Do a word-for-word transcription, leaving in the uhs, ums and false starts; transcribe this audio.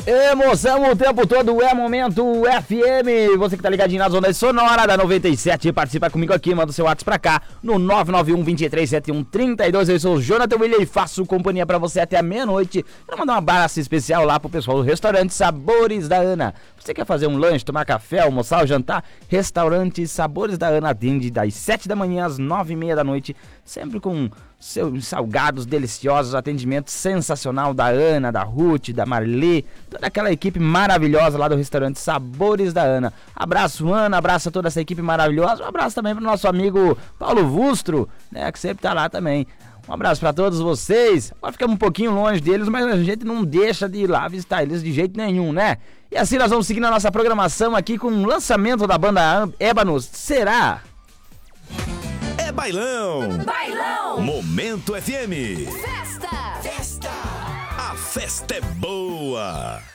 Emoção o tempo todo, é Momento F M. Você que tá ligadinho na zona sonora da noventa e sete, participa comigo aqui, manda o seu WhatsApp pra cá no nove nove um, dois três sete um, três dois. Eu sou o Jonathan William e faço companhia pra você até a meia-noite. Quero mandar um abraço especial lá pro pessoal do restaurante Sabores da Ana. Você quer fazer um lanche, tomar café, almoçar ou jantar? Restaurante Sabores da Ana atende das sete da manhã às nove e meia da noite, sempre com seus salgados deliciosos, atendimento sensacional da Ana, da Ruth, da Marli, toda aquela equipe maravilhosa lá do restaurante Sabores da Ana. Abraço, Ana, abraço a toda essa equipe maravilhosa, um abraço também pro nosso amigo Paulo Vustro, né, que sempre tá lá também. Um abraço pra todos vocês. Agora ficamos um pouquinho longe deles, mas a gente não deixa de ir lá visitar eles de jeito nenhum, né? E assim nós vamos seguindo a nossa programação aqui com o lançamento da banda Ébanos. Será? É bailão! Bailão! Momento F M! Festa! Festa! A festa é boa!